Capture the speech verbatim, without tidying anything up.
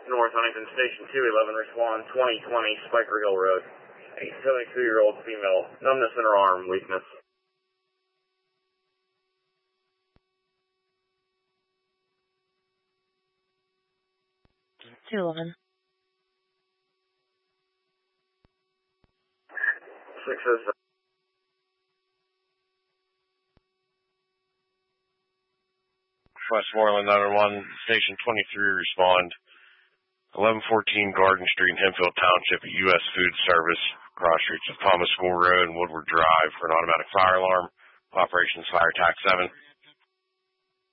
North Huntington Station two eleven, respond twenty twenty Spiker Hill Road. A seventy-two-year-old female, numbness in her arm, weakness. two eleven. six oh seven. Westmoreland nine one one, Station twenty-three, respond. eleven fourteen Garden Street in Hempfield Township, U S Food Service, cross streets of Thomas School Road and Woodward Drive for an automatic fire alarm. Operations Fire Tac seven.